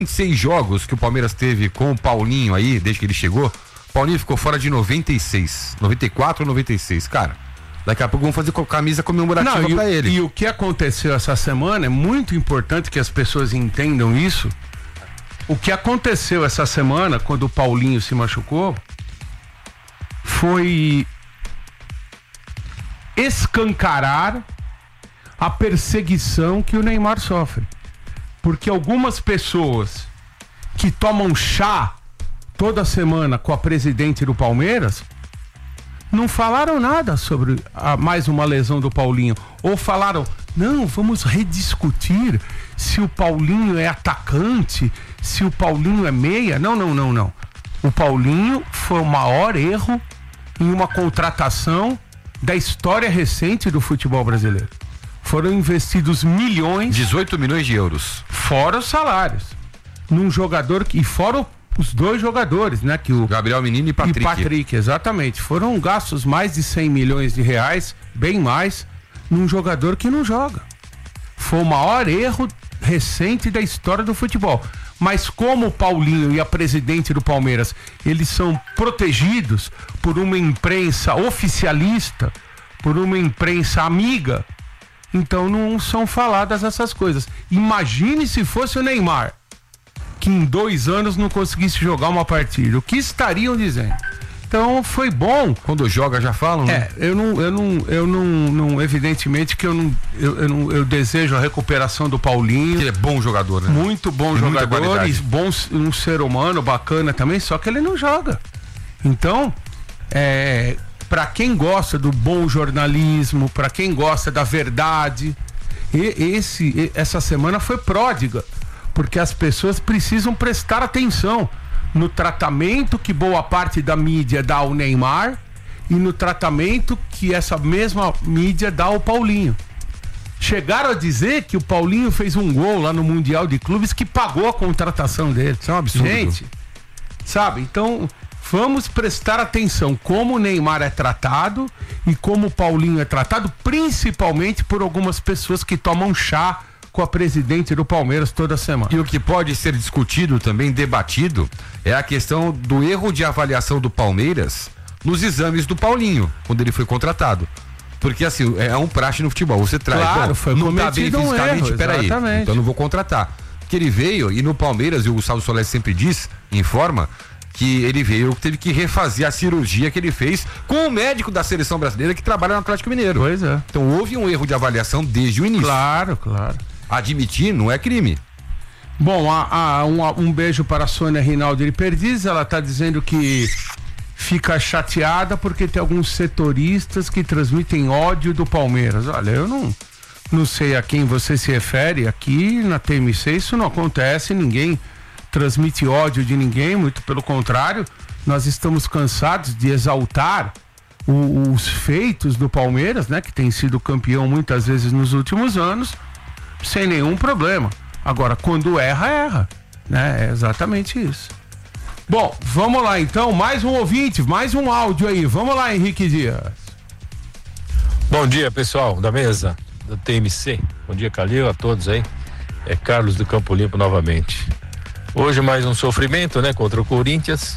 26 jogos que o Palmeiras teve com o Paulinho aí, desde que ele chegou, o Paulinho ficou fora de 96, 94 ou 96, cara. Daqui a pouco vamos fazer camisa comemorativa pra ele. E o que aconteceu essa semana é muito importante que as pessoas entendam isso. O que aconteceu essa semana, quando o Paulinho se machucou, foi escancarar a perseguição que o Neymar sofre. Porque algumas pessoas que tomam chá toda semana com a presidente do Palmeiras não falaram nada sobre mais uma lesão do Paulinho. Ou falaram, não, vamos rediscutir se o Paulinho é atacante, se o Paulinho é meia. Não. O Paulinho foi o maior erro em uma contratação da história recente do futebol brasileiro. Foram investidos milhões... 18 milhões de euros. Fora os salários. Num jogador e fora os dois jogadores, né? Que o Gabriel Menino e Patrick. E Patrick, exatamente. Foram gastos mais de 100 milhões de reais, bem mais, num jogador que não joga. Foi o maior erro recente da história do futebol. Mas como o Paulinho e a presidente do Palmeiras, eles são protegidos por uma imprensa oficialista, por uma imprensa amiga, então não são faladas essas coisas. Imagine se fosse o Neymar, que em 2 anos não conseguisse jogar uma partida. O que estariam dizendo? Então foi bom. Quando joga já falam, né? Eu não, evidentemente que eu desejo a recuperação do Paulinho. Ele é bom jogador, né? Muito bom jogador e um ser humano bacana também, só que ele não joga. Então, para quem gosta do bom jornalismo, para quem gosta da verdade, essa semana foi pródiga, porque as pessoas precisam prestar atenção no tratamento que boa parte da mídia dá ao Neymar e no tratamento que essa mesma mídia dá ao Paulinho. Chegaram a dizer que o Paulinho fez um gol lá no Mundial de Clubes que pagou a contratação dele. Isso é um absurdo. Gente, sabe? Então, vamos prestar atenção como o Neymar é tratado e como o Paulinho é tratado, principalmente por algumas pessoas que tomam chá com a presidente do Palmeiras toda semana. E o que pode ser discutido, também debatido, é a questão do erro de avaliação do Palmeiras nos exames do Paulinho, quando ele foi contratado. Porque assim, é um praxe no futebol. Você traz, claro, foi não tá bem fisicamente, peraí, então não vou contratar. Porque ele veio, e no Palmeiras, e o Gustavo Solé sempre diz, informa, que ele veio, teve que refazer a cirurgia que ele fez com o médico da seleção brasileira que trabalha no Atlético Mineiro. Pois é. Então houve um erro de avaliação desde o início. Claro. Admitir não é crime. Bom, um beijo para a Sônia Rinaldi de Perdiz. Ela está dizendo que fica chateada porque tem alguns setoristas que transmitem ódio do Palmeiras. Olha, eu não sei a quem você se refere. Aqui na TMC isso não acontece, ninguém transmite ódio de ninguém, muito pelo contrário, nós estamos cansados de exaltar os feitos do Palmeiras, né, que tem sido campeão muitas vezes nos últimos anos, sem nenhum problema. Agora, quando erra, né? É exatamente isso. Bom, vamos lá então, mais um ouvinte, mais um áudio aí. Vamos lá, Henrique Dias. Bom dia, pessoal da mesa do TMC. Bom dia, Calil, a todos aí. É Carlos do Campo Limpo novamente. Hoje mais um sofrimento, né, contra o Corinthians.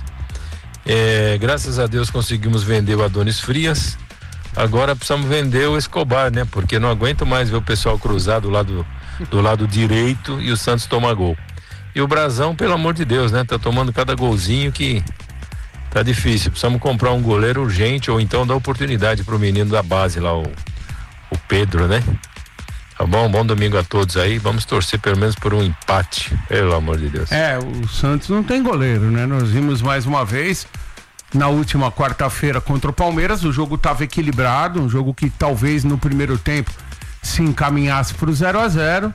Graças a Deus conseguimos vender o Adonis Frias. Agora precisamos vender o Escobar, né? Porque não aguento mais ver o pessoal cruzar do lado direito e o Santos toma gol. E o Brazão, pelo amor de Deus, né? Tá tomando cada golzinho que tá difícil. Precisamos comprar um goleiro urgente ou então dar oportunidade pro menino da base lá, o Pedro, né? Tá bom? Bom domingo a todos aí. Vamos torcer pelo menos por um empate, pelo amor de Deus. O Santos não tem goleiro, né? Nós vimos mais uma vez na última quarta-feira contra o Palmeiras, o jogo estava equilibrado, um jogo que talvez no primeiro tempo se encaminhasse para o 0-0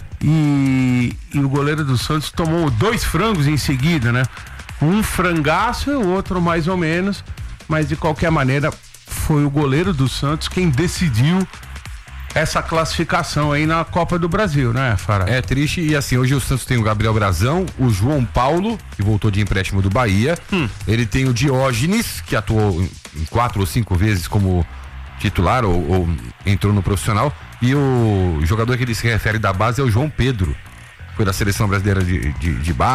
e o goleiro do Santos tomou 2 frangos em seguida, né? Um frangaço e o outro mais ou menos, mas de qualquer maneira foi o goleiro do Santos quem decidiu essa classificação aí na Copa do Brasil, né, Fara? É triste, e assim, hoje o Santos tem o Gabriel Brazão, o João Paulo, que voltou de empréstimo do Bahia, ele tem o Diógenes, que atuou em 4 ou 5 vezes como titular ou entrou no profissional, e o jogador que ele se refere da base é o João Pedro, foi da seleção brasileira de base.